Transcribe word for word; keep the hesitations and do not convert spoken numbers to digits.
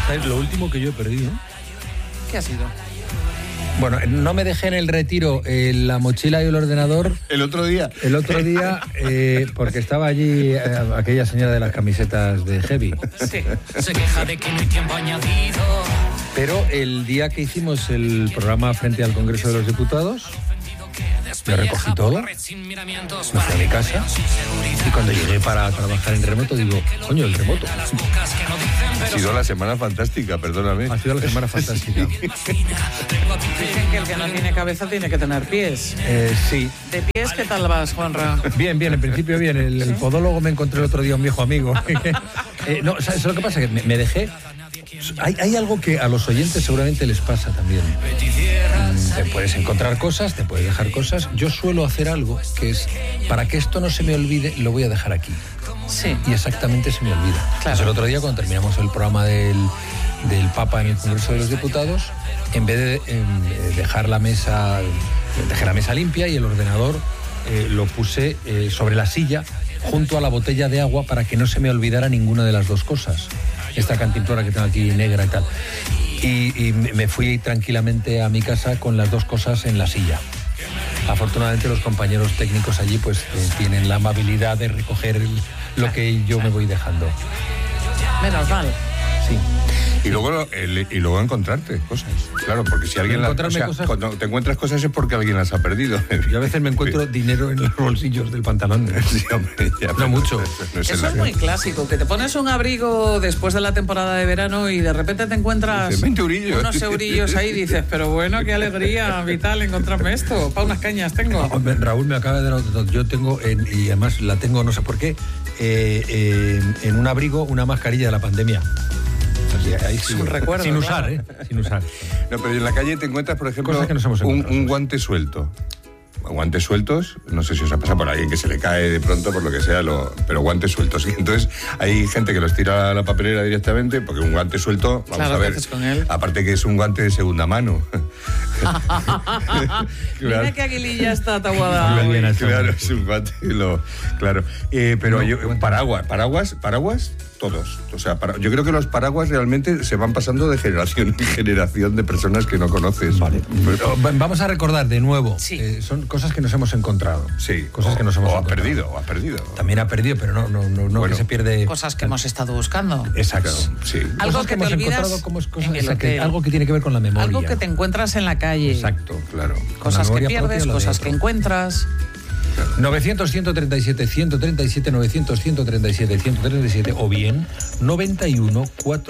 Es lo último que yo he perdido. ¿Qué ha sido? Bueno, no me dejé en el retiro eh, la mochila y el ordenador. ¿El otro día? El otro día, eh, porque estaba allí eh, aquella señora de las camisetas de Heavy. Sí. Se queja de que no hay tiempo añadido. Pero el día que hicimos el programa frente al Congreso de los Diputados, me recogí todo, me fui a mi casa y cuando llegué para trabajar en remoto digo, coño, el remoto. Ha sido la semana fantástica, perdóname. Ha sido la semana fantástica. Dicen que el que no tiene cabeza tiene que tener pies. Eh, sí. ¿De pies qué tal vas, Juanra? Bien, bien, en principio bien. El, el podólogo me encontré el otro día un viejo amigo. eh, no, ¿sabes lo que pasa? Que me, me dejé... Hay, hay algo que a los oyentes seguramente les pasa también. Mm, te puedes encontrar cosas, te puedes dejar cosas. Yo suelo hacer algo que es, para que esto no se me olvide, lo voy a dejar aquí. Sí. Y exactamente se me olvida. Claro. Pues el otro día, cuando terminamos el programa del, del Papa en el Congreso de los Diputados, en vez de eh, dejar la mesa, dejé la mesa limpia y el ordenador eh, lo puse eh, sobre la silla junto a la botella de agua para que no se me olvidara ninguna de las dos cosas. Esta cantimplora que tengo aquí negra y tal. Y, y me fui tranquilamente a mi casa con las dos cosas en la silla. Afortunadamente los compañeros técnicos allí pues eh, tienen la amabilidad de recoger el, lo que yo me voy dejando. Menos mal. Sí. Y luego, el, y luego encontrarte cosas. Claro, porque si alguien... La, o sea, cosas... Cuando te encuentras cosas es porque alguien las ha perdido. Yo a veces me encuentro dinero en los bolsillos del pantalón. Sí, hombre, ya, no mucho. No es Eso es muy clásico, que te pones un abrigo después de la temporada de verano y de repente te encuentras veinte eurillos. unos eurillos ahí y dices, pero bueno, qué alegría vital encontrarme esto. Para unas cañas tengo. No, Raúl me acaba de dar... Yo tengo, en, y además la tengo, no sé por qué, eh, eh, en un abrigo una mascarilla de la pandemia. Ahí sí, un recuerdo, sin usar, claro. ¿eh? Sin usar. No, pero en la calle te encuentras, por ejemplo, que nos hemos un, un guante suelto. Guantes sueltos, no sé si os ha pasado por alguien que se le cae de pronto, por lo que sea, lo, pero guantes sueltos. Y entonces hay gente que los tira a la papelera directamente, porque un guante suelto, vamos claro, a ver, ¿qué haces con él? Aparte que es un guante de segunda mano. Claro. Mira que Aguililla está tabuada. Claro, claro, claro, es un guante, lo, claro. Eh, pero no, yo, un paraguas, paraguas, paraguas, todos. O sea, para, yo creo que los paraguas realmente se van pasando de generación en generación de personas que no conoces. Vale. Pero, vamos a recordar de nuevo. Sí. Eh, son cosas que nos hemos encontrado. Sí. Cosas o, que nos hemos o encontrado. ha perdido, o ha perdido. También ha perdido, pero no, no, no, no bueno, que se pierde. Cosas que hemos estado buscando. Exacto. Sí. Algo cosas que, que te hemos olvidas encontrado como cosas, en el exacto, hotel. algo que tiene que ver con la memoria. Algo que te encuentras en la calle. Exacto, claro. Cosas que pierdes, cosas que encuentras. novecientos, ciento treinta y siete, ciento treinta y siete, novecientos, ciento treinta y siete, ciento treinta y siete o bien noventa y uno, cuatro